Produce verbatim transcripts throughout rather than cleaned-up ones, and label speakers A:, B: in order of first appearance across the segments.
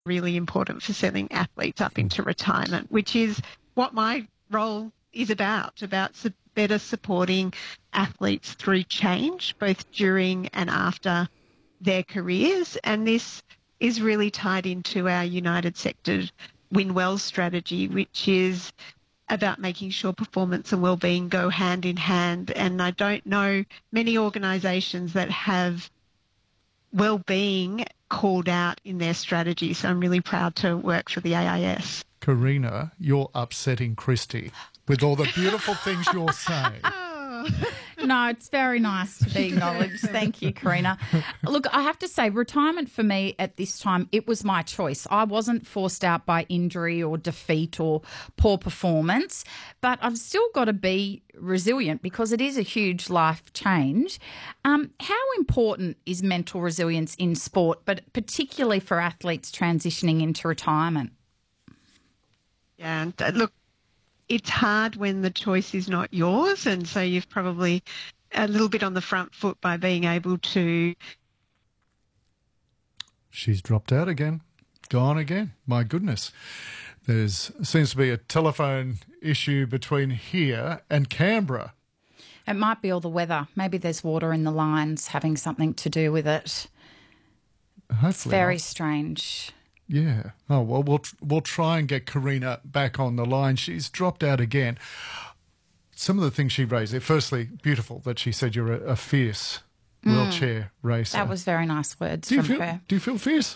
A: really important for setting athletes up into retirement, which is what my role is about, about su- better supporting athletes through change, both during and after their careers. And this is really tied into our United Sector Win Well strategy, which is about making sure performance and wellbeing go hand in hand. And I don't know many organisations that have wellbeing called out in their strategy. So I'm really proud to work for the A I S.
B: Karina, you're upsetting Christy with all the beautiful things you're saying.
C: No, it's very nice to be acknowledged. Thank you, Karina. Look, I have to say, retirement for me at this time, it was my choice. I wasn't forced out by injury or defeat or poor performance, but I've still got to be resilient because it is a huge life change. Um, how important is mental resilience in sport, but particularly for athletes transitioning into retirement?
A: Yeah, and uh, look, it's hard when the choice is not yours, and so you've probably a little bit on the front foot by being able to...
B: She's dropped out again. Gone again. My goodness. There's seems to be a telephone issue between here and Canberra.
C: It might be all the weather. Maybe there's water in the lines having something to do with it.
B: Hopefully
C: It's very
B: not.
C: strange.
B: Yeah. Oh, well, we'll we'll try and get Karina back on the line. She's dropped out again. Some of the things she raised there, firstly, beautiful that she said you're a, a fierce
C: Mm.
B: wheelchair racer.
C: That was very nice words
B: do you
C: from
B: feel,
C: her.
B: Do you feel fierce?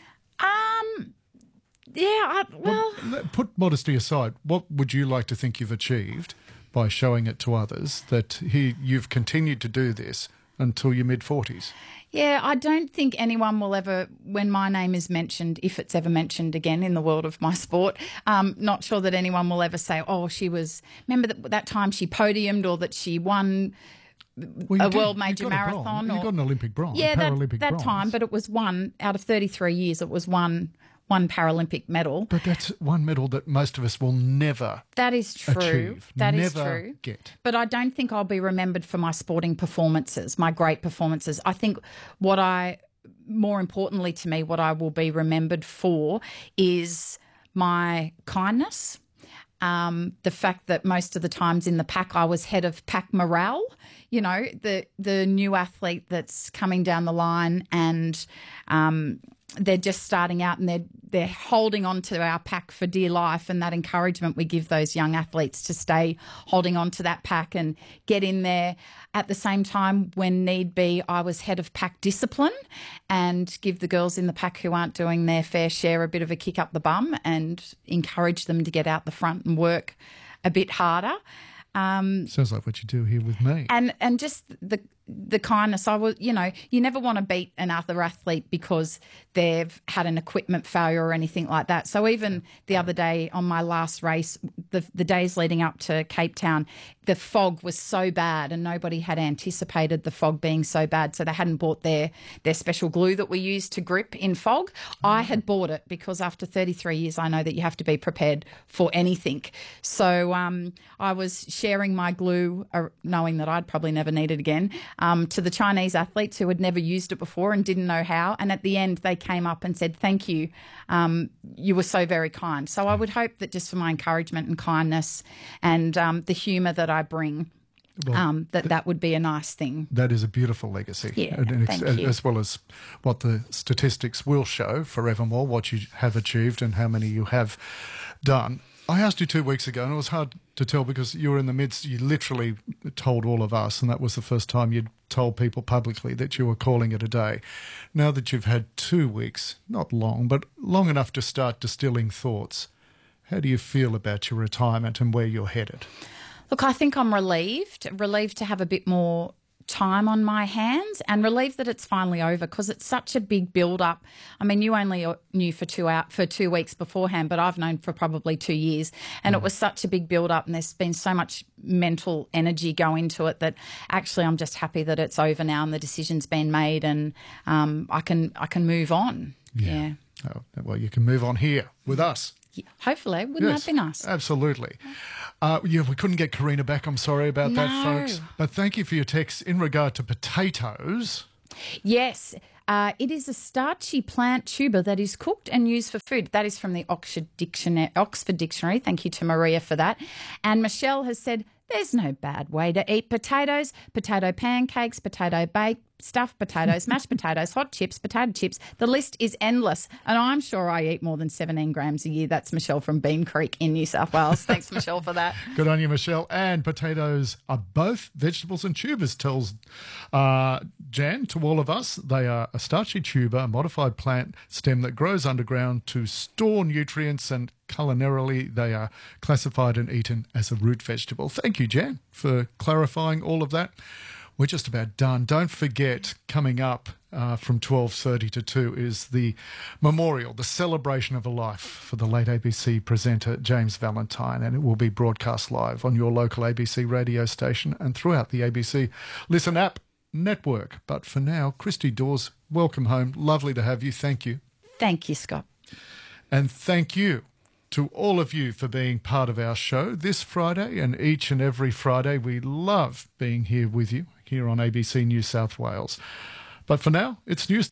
C: Um, yeah, I, well...
B: well... Put modesty aside, what would you like to think you've achieved by showing it to others that he, you've continued to do this until your mid-forties?
C: Yeah, I don't think anyone will ever, when my name is mentioned, if it's ever mentioned again in the world of my sport, um, not sure that anyone will ever say, oh, she was, remember that, that time she podiumed or that she won
B: well,
C: a
B: did.
C: world major
B: you got
C: marathon.
B: You
C: or,
B: got an Olympic bronze,
C: yeah,
B: Paralympic
C: that, that
B: bronze.
C: time, but it was one, out of thirty-three years, it was one one Paralympic medal.
B: But that's one medal that most of us will never
C: That is true.
B: achieve,
C: That
B: never
C: is true.
B: Get.
C: But I don't think I'll be remembered for my sporting performances, my great performances. I think what I, more importantly to me, what I will be remembered for is my kindness. Um, the fact that most of the times in the pack I was head of pack morale, you know, the the new athlete that's coming down the line and um, they're just starting out and they're they're holding on to our pack for dear life, and that encouragement we give those young athletes to stay holding on to that pack and get in there. At the same time, when need be, I was head of pack discipline and give the girls in the pack who aren't doing their fair share a bit of a kick up the bum and encourage them to get out the front and work a bit harder. Um,
B: Sounds like what you do here with me.
C: And and just the the kindness. I was, you know, you never want to beat another athlete because they've had an equipment failure or anything like that. So even the other day on my last race, the the days leading up to Cape Town, the fog was so bad and nobody had anticipated the fog being so bad. So they hadn't bought their their special glue that we use to grip in fog. Oh. I had bought it because after thirty-three years, I know that you have to be prepared for anything. So um, I was sharing my glue, uh, knowing that I'd probably never need it again, um, to the Chinese athletes who had never used it before and didn't know how. And at the end, they came up and said, thank you. Um, you were so very kind. So I would hope that just for my encouragement and kindness and um, the humour that I bring, well, um, that th- that would be a nice thing.
B: That is a beautiful legacy.
C: Yeah,
B: and, and
C: thank
B: as,
C: you.
B: As well as what the statistics will show forevermore, what you have achieved and how many you have done. I asked you two weeks ago, and it was hard to tell because you were in the midst, you literally told all of us, and that was the first time you'd told people publicly that you were calling it a day. Now that you've had two weeks, not long, but long enough to start distilling thoughts, how do you feel about your retirement and where you're headed?
C: Look, I think I'm relieved, relieved to have a bit more time on my hands and relieved that it's finally over because it's such a big build-up. I mean, you only knew for two out for two weeks beforehand, but I've known for probably two years, and mm. it was such a big build-up, and there's been so much mental energy go into it that actually I'm just happy that it's over now and the decision's been made, and um, I can I can move on. Yeah.
B: yeah. Oh, well, you can move on here with us.
C: Yeah, hopefully, wouldn't
B: yes,
C: that be nice?
B: Absolutely. Uh, yeah, we couldn't get Karina back. I'm sorry about
C: no.
B: that, folks. But thank you for your text in regard to potatoes.
C: Yes. Uh, it is a starchy plant tuber that is cooked and used for food. That is from the Oxford Dictionary. Oxford Dictionary. Thank you to Maria for that. And Michelle has said, there's no bad way to eat potatoes. Potato pancakes, potato bake, stuffed potatoes, mashed potatoes, hot chips, potato chips. The list is endless. And I'm sure I eat more than seventeen grams a year. That's Michelle from Beam Creek in New South Wales. Thanks, Michelle, for that.
B: Good on you, Michelle. And potatoes are both vegetables and tubers, tells uh, Jan to all of us. They are a starchy tuber, a modified plant stem that grows underground to store nutrients, and culinarily they are classified and eaten as a root vegetable. Thank you, Jan, for clarifying all of that. We're just about done. Don't forget, coming up uh, from twelve thirty to two is the memorial, the celebration of a life for the late A B C presenter James Valentine, and it will be broadcast live on your local A B C radio station and throughout the A B C Listen app network. But for now, Christy Dawes, welcome home. Lovely to have you. Thank you.
C: Thank you, Scott.
B: And thank you to all of you for being part of our show this Friday and each and every Friday. We love being here with you here on A B C New South Wales. But for now, it's news.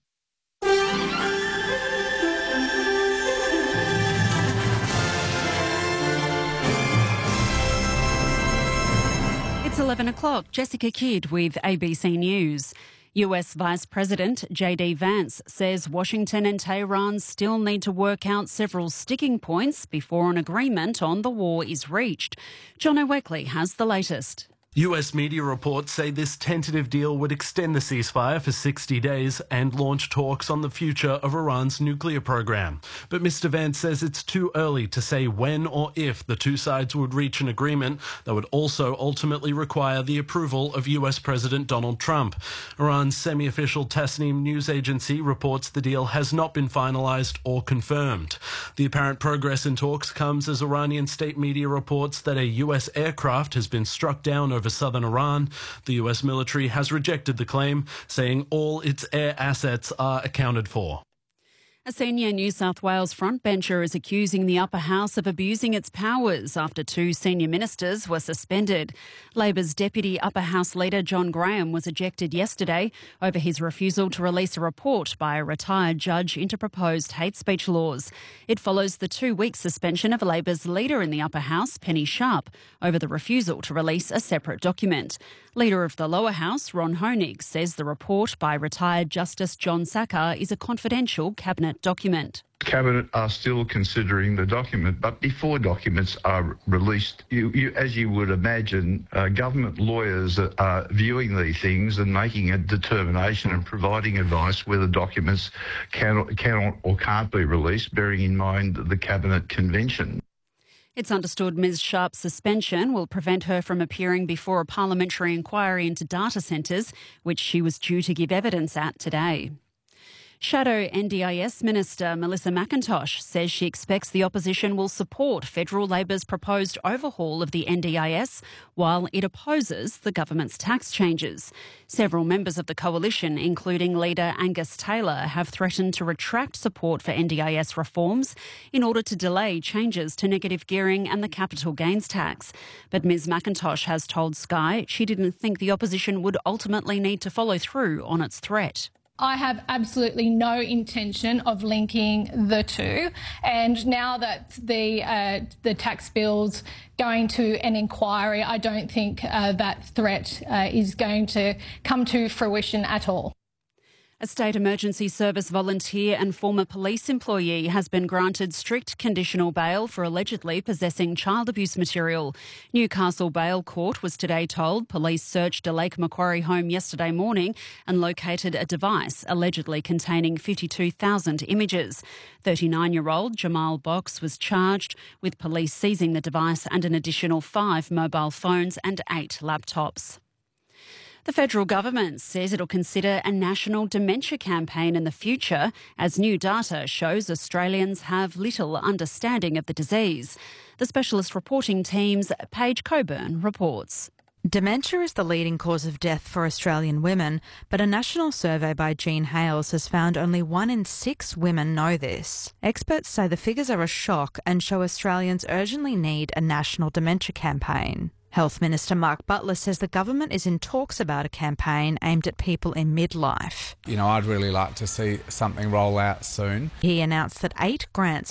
D: It's eleven o'clock. Jessica Kidd with A B C News. U S Vice President J D Vance says Washington and Tehran still need to work out several sticking points before an agreement on the war is reached. Jono Weckley has the latest.
E: U S media reports say this tentative deal would extend the ceasefire for sixty days and launch talks on the future of Iran's nuclear program. But Mister Vance says it's too early to say when or if the two sides would reach an agreement that would also ultimately require the approval of U S President Donald Trump. Iran's semi-official Tasnim news agency reports the deal has not been finalized or confirmed. The apparent progress in talks comes as Iranian state media reports that a U S aircraft has been struck down over over southern Iran. The U S military has rejected the claim, saying all its air assets are accounted for.
D: A senior New South Wales frontbencher is accusing the upper house of abusing its powers after two senior ministers were suspended. Labor's deputy upper house leader John Graham was ejected yesterday over his refusal to release a report by a retired judge into proposed hate speech laws. It follows the two-week suspension of Labor's leader in the upper house, Penny Sharp, over the refusal to release a separate document. Leader of the lower house, Ron Honig, says the report by retired Justice John Sacker is a confidential cabinet document.
F: Cabinet are still considering the document, but before documents are released, you, you, as you would imagine, uh, government lawyers are, are viewing these things and making a determination and providing advice whether documents can, can or can't be released, bearing in mind the Cabinet Convention.
D: It's understood Miz Sharp's suspension will prevent her from appearing before a parliamentary inquiry into data centres, which she was due to give evidence at today. Shadow N D I S Minister Melissa McIntosh says she expects the opposition will support Federal Labor's proposed overhaul of the N D I S while it opposes the government's tax changes. Several members of the coalition, including leader Angus Taylor, have threatened to retract support for N D I S reforms in order to delay changes to negative gearing and the capital gains tax. But Miz McIntosh has told Sky she didn't think the opposition would ultimately need to follow through on its threat.
G: I have absolutely no intention of linking the two, and now that the uh, the tax bill's going to an inquiry, I don't think uh, that threat uh, is going to come to fruition at all.
D: A state emergency service volunteer and former police employee has been granted strict conditional bail for allegedly possessing child abuse material. Newcastle Bail Court was today told police searched a Lake Macquarie home yesterday morning and located a device allegedly containing fifty-two thousand images. thirty-nine-year-old Jamal Box was charged with police seizing the device and an additional five mobile phones and eight laptops. The federal government says it'll consider a national dementia campaign in the future as new data shows Australians have little understanding of the disease. The specialist reporting team's Paige Coburn reports.
H: Dementia is the leading cause of death for Australian women, but a national survey by Jean Hales has found only one in six women know this. Experts say the figures are a shock and show Australians urgently need a national dementia campaign. Health Minister Mark Butler says the government is in talks about a campaign aimed at people in midlife.
I: You know, I'd really like to see something roll out soon.
H: He announced that eight grants